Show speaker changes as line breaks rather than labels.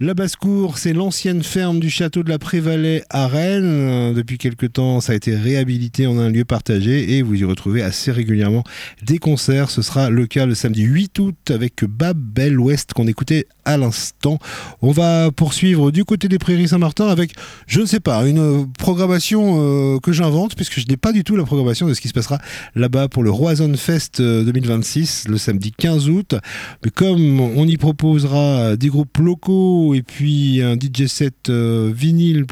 La Basse-Cour, c'est l'ancienne ferme du château de la Prévalais à Rennes. Depuis quelque temps, ça a été réhabilité en un lieu partagé et vous y retrouvez assez régulièrement des concerts. Ce sera le cas le samedi 8 août avec Babel Ouest qu'on écoutait à l'instant. On va poursuivre du côté des Prairies Saint-Martin avec, je ne sais pas, une programmation que j'invente puisque je n'ai pas du tout la programmation de ce qui se passera là-bas pour le Roison Fest 2026 le samedi 15 août. Mais comme on y proposera des groupes locaux et puis un DJ set vinyle